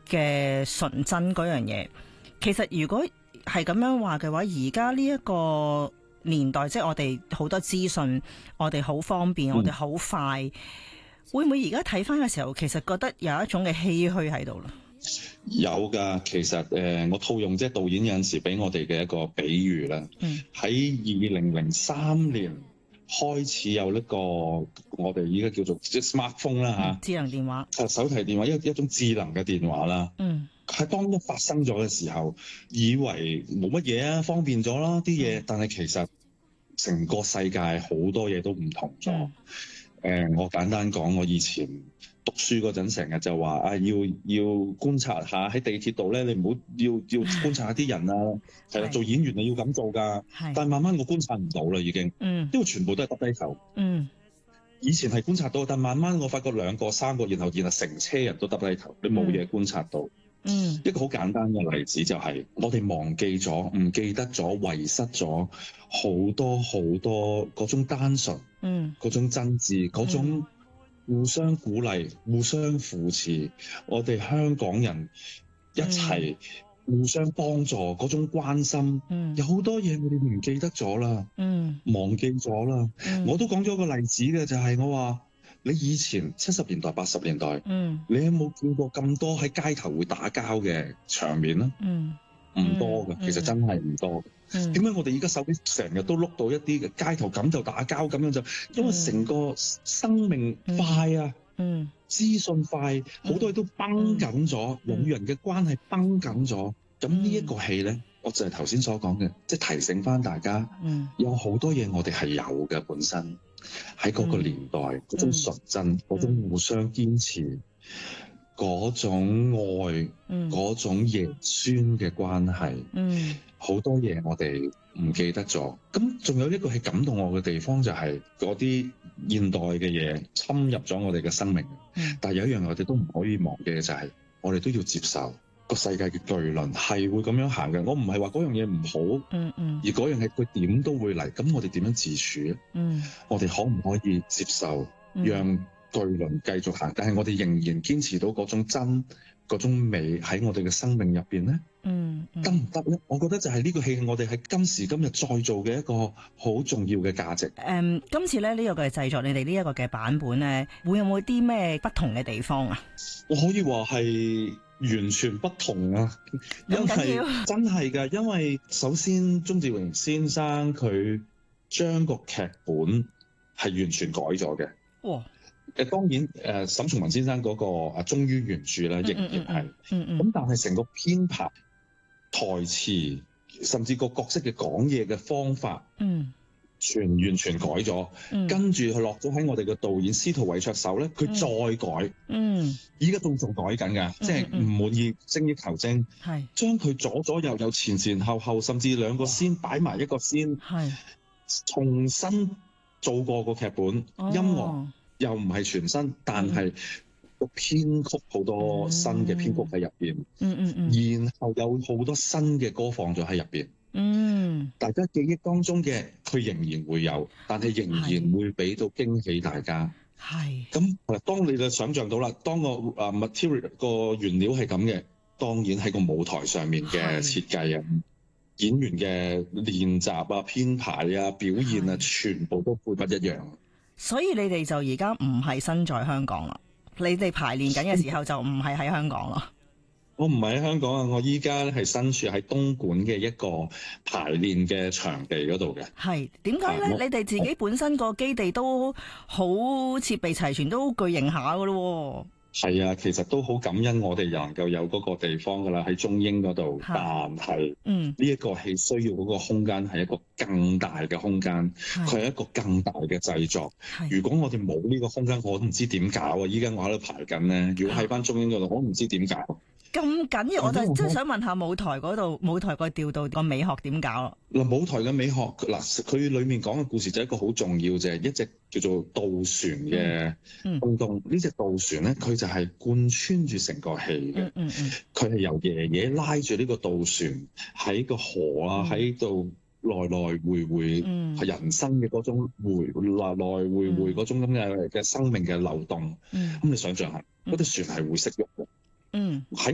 嘅純真嗰樣嘢。其實如果係咁樣話嘅話，而家呢一個年代，即係我哋好多資訊，我哋好方便，我哋好快，會唔會而家睇翻嘅時候，其實覺得有一種嘅唏噓喺度咧？ 有㗎，其實我套用即係導演有陣時俾我哋嘅一個比喻啦。喺2003年開始有呢個我哋依家叫做即係 smartphone 啦， 智能電話， 手提電話一種智能嘅電話啦。喺當一發生咗嘅時候，以為冇乜嘢啊，方便咗啦啲嘢，但係其實成個世界好多嘢都唔同咗。我簡單講，我以前讀書嗰陣成日就話啊，要觀察下喺地鐵度咧，你唔好要觀察下啲人啊，係啦，做演員你要咁做㗎。但係慢慢我觀察唔到啦，已經，因為全部都係耷低頭。以前係觀察到，但慢慢我發覺2個3個，然後成車人都耷低頭，你冇嘢觀察到。一個好簡單嘅例子就係我哋忘記咗、唔記得咗、遺失咗好多好多嗰種單純，嗰種真摯，嗰種互相鼓勵、互相扶持，我哋香港人一齊互相幫助嗰種關心，有好多嘢我哋唔記得咗啦，忘記咗啦。我都講咗個例子嘅，就係我話你以前70年代、80年代，你有冇見過咁多喺街頭會打交嘅場面咧？唔多嘅，其實真係唔多嘅。點解我哋而家手機成日都碌到一啲嘅街頭咁就打交咁樣，就因為成個生命快啊，資訊快，好多嘢都繃緊咗，人與人嘅關係繃緊咗。咁呢一個戲咧，我就係頭先所講嘅，即係提醒翻大家，有好多嘢我哋係有嘅本身。喺嗰個年代，嗰種純真，嗰種互相堅持，嗰種愛，嗰種爺孫嘅關係，好多嘢我哋唔記得咗。咁仲有一個係感動我嘅地方，就係嗰啲現代嘅嘢侵入咗我哋嘅生命。但係有一樣我哋都唔可以忘記嘅，就係我哋都要接受個世界嘅巨輪係會咁樣行嘅。我唔係話嗰樣嘢唔好，而嗰樣嘢佢點都會嚟。咁我哋點樣自處咧？我哋可唔可以接受讓巨輪繼續行？但係我哋仍然堅持到嗰種真、嗰種美喺我哋嘅生命入邊咧？得唔得咧？我覺得就係呢個戲，我哋喺今時今日再做嘅一個好重要嘅價值。 今次咧呢個嘅製作，你哋呢一個嘅版本咧，會有冇啲咩不同嘅地方啊？ 我可以話係完全不同啊！因為真係㗎，因為首先鍾志榮先生佢將個劇本係完全改咗嘅。哇！當然沈從文先生嗰個忠於原著啦，仍然係。咁但係成個編排、台詞，甚至個角色嘅講嘢嘅方法，完全改咗。跟住佢落咗喺我哋嘅導演司徒偉卓手咧，佢再改。依家仲改緊㗎，即係唔滿意，精益求精，將佢左右、前後，甚至2個先擺埋一個先，重新做過個劇本。音樂又唔係全新，但係個編曲好多新嘅編曲喺入邊，然後有好多新嘅歌放咗喺入邊。大家記憶當中嘅佢仍然會有，但係仍然會俾到驚喜大家。咁當你就想像到啦，當個material 個原料係咁嘅，當然喺個舞台上面嘅設計啊、演員嘅練習啊、編排啊、表現啊，全部都會不一樣。 所以你哋就而家唔係身在香港啦，你哋排練緊嘅時候就唔係喺香港咯。 我唔係喺香港啊，我依家係身處喺東莞嘅一個排練嘅場地嗰度嘅。係點解咧？你哋自己本身個基地都好設備齊全，都巨型下噶咯。係啊，其實都好感恩我哋能夠有嗰個地方噶啦，喺中英嗰度。但係呢一個戲需要嗰個空間係一個更大嘅空間，佢係一個更大嘅製作。如果我哋冇呢個空間，我都唔知點搞啊！依家我喺度排緊咧，如果喺翻中英嗰度，我唔知點搞。咁緊要，我就真係想問下舞台嗰度，舞台個調度個美學點搞咯？嗱，舞台嘅美學嗱，佢裡面講嘅故事就係一個好重要，就係一隻叫做渡船嘅東東。呢隻渡船咧，佢就係貫穿住成個戲嘅。佢係由爺爺拉住呢個渡船喺個河啊，喺度來來回回，係人生嘅嗰種來來回回嗰種咁嘅生命嘅流動。咁你想象下，嗰隻船係會識喐嘅。喺